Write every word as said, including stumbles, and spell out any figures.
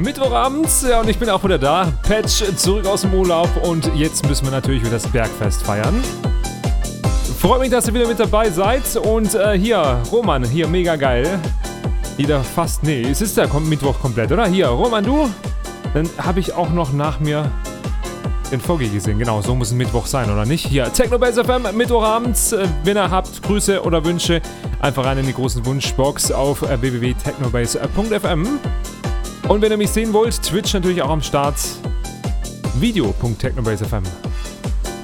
Mittwochabend, ja, und ich bin auch wieder da. Patch zurück aus dem Urlaub und jetzt müssen wir natürlich wieder das Bergfest feiern. Freut mich, dass ihr wieder mit dabei seid und äh, hier, Roman, hier, mega geil. Wieder fast, nee, es ist der Mittwoch komplett, oder? Hier, Roman, du? Dann habe ich auch noch nach mir den Foggy gesehen. Genau, so muss ein Mittwoch sein, oder nicht? Hier, Technobase F M, Mittwochabends. Äh, wenn ihr habt Grüße oder Wünsche, einfach rein in die großen Wunschbox auf äh, w w w punkt technobase punkt f m. Und wenn ihr mich sehen wollt, Twitch natürlich auch am Start. video punkt technobase punkt f m.